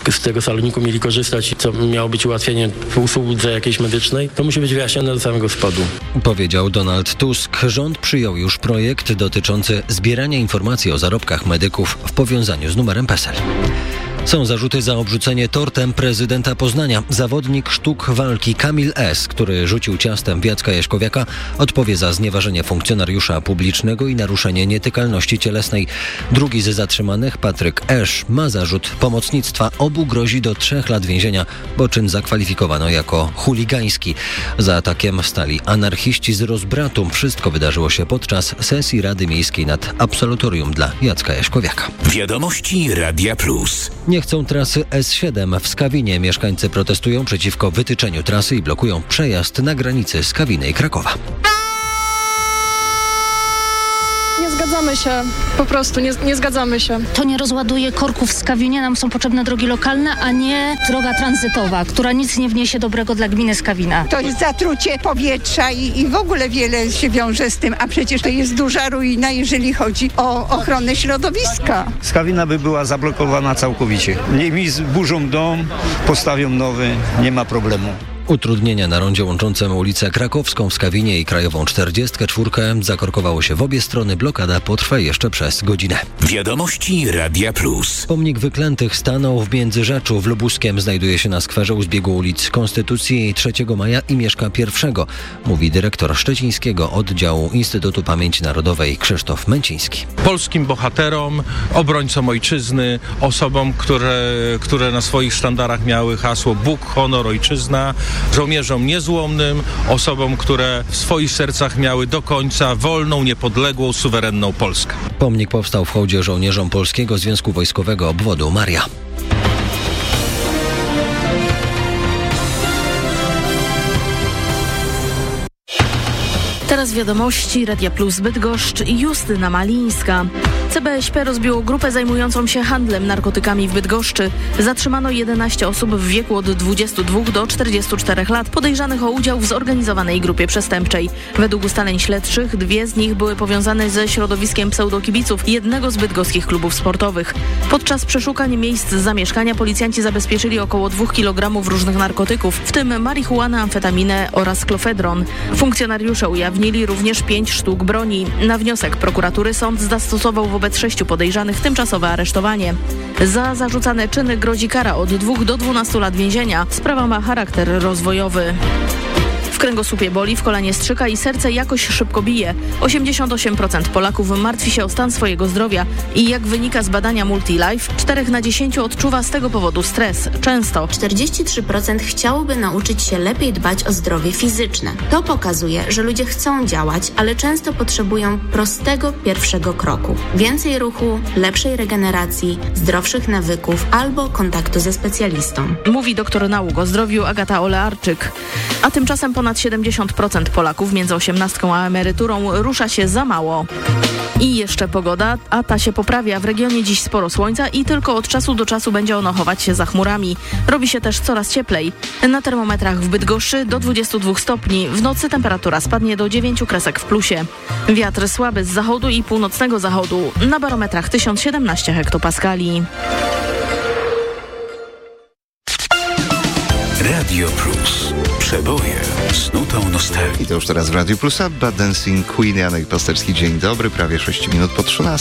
z tego saloniku mieli korzystać, co miało być ułatwienie w usłudze jakiejś medycznej, to musi być wyjaśnione do samego spodu. Powiedział Donald Tusk. Rząd przyjął już projekt dotyczący zbierania informacji o zarobkach medyków w powiązaniu z numerem PESEL. Są zarzuty za obrzucenie tortem prezydenta Poznania. Zawodnik sztuk walki Kamil S., który rzucił ciastem w Jacka Jaśkowiaka, odpowie za znieważenie funkcjonariusza publicznego i naruszenie nietykalności cielesnej. Drugi z zatrzymanych, Patryk Esz, ma zarzut pomocnictwa. Obu grozi do 3 lat więzienia, bo czyn zakwalifikowano jako chuligański. Za atakiem stali anarchiści z Rozbratu. Wszystko wydarzyło się podczas sesji Rady Miejskiej nad absolutorium dla Jacka Jaśkowiaka. Wiadomości Radia Plus. Nie chcą trasy S7 w Skawinie. Mieszkańcy protestują przeciwko wytyczeniu trasy i blokują przejazd na granicy Skawiny i Krakowa. Nie zgadzamy się, po prostu nie zgadzamy się. To nie rozładuje korków w Skawinie, nam są potrzebne drogi lokalne, a nie droga tranzytowa, która nic nie wniesie dobrego dla gminy Skawina. To jest zatrucie powietrza i w ogóle wiele się wiąże z tym, a przecież to jest duża ruina, jeżeli chodzi o ochronę środowiska. Skawina by była zablokowana całkowicie. Niech mi zburzą dom, postawią nowy, nie ma problemu. Utrudnienia na rondzie łączącym ulicę Krakowską w Skawinie i Krajową 44 zakorkowało się w obie strony. Blokada potrwa jeszcze przez godzinę. Wiadomości Radia Plus. Pomnik Wyklętych stanął w Międzyrzeczu. W Lubuskiem znajduje się na skwerze u zbiegu ulic Konstytucji 3 Maja i Mieszka I, mówi dyrektor szczecińskiego oddziału Instytutu Pamięci Narodowej Krzysztof Męciński. Polskim bohaterom, obrońcom ojczyzny, osobom, które na swoich sztandarach miały hasło Bóg, honor, ojczyzna, żołnierzom niezłomnym, osobom, które w swoich sercach miały do końca wolną, niepodległą, suwerenną Polskę. Pomnik powstał w hołdzie żołnierzom Polskiego Związku Wojskowego obwodu Maria. Teraz wiadomości Radia Plus Bydgoszcz i Justyna Malińska. CBŚP rozbiło grupę zajmującą się handlem narkotykami w Bydgoszczy. Zatrzymano 11 osób w wieku od 22 do 44 lat podejrzanych o udział w zorganizowanej grupie przestępczej. Według ustaleń śledczych 2 z nich były powiązane ze środowiskiem pseudokibiców jednego z bydgoskich klubów sportowych. Podczas przeszukań miejsc zamieszkania policjanci zabezpieczyli około 2 kg różnych narkotyków, w tym marihuanę, amfetaminę oraz klofedron. Funkcjonariusze ujawnili również 5 sztuk broni. Na wniosek prokuratury sąd zastosował wobec 6 podejrzanych tymczasowe aresztowanie. Za zarzucane czyny grozi kara od 2 do 12 lat więzienia. Sprawa ma charakter rozwojowy. W kręgosłupie boli, w kolanie strzyka i serce jakoś szybko bije. 88% Polaków martwi się o stan swojego zdrowia i jak wynika z badania MultiLife, 4 na 10 odczuwa z tego powodu stres. Często 43% chciałoby nauczyć się lepiej dbać o zdrowie fizyczne. To pokazuje, że ludzie chcą działać, ale często potrzebują prostego pierwszego kroku. Więcej ruchu, lepszej regeneracji, zdrowszych nawyków albo kontaktu ze specjalistą. Mówi doktor nauk o zdrowiu Agata Olearczyk. A tymczasem ponad 70% Polaków między 18 a emeryturą rusza się za mało. I jeszcze pogoda, a ta się poprawia. W regionie dziś sporo słońca i tylko od czasu do czasu będzie ono chować się za chmurami. Robi się też coraz cieplej. Na termometrach w Bydgoszczy do 22 stopni. W nocy temperatura spadnie do 9 kresek w plusie. Wiatr słaby z zachodu i północnego zachodu. Na barometrach 1017 hektopaskali. Radio Plus. Przeboje z nutą nostalgii. I to już teraz w Radiu Plus, Bad Dancing Queen, Janek Pasterski. Dzień dobry, prawie 6 minut po 13.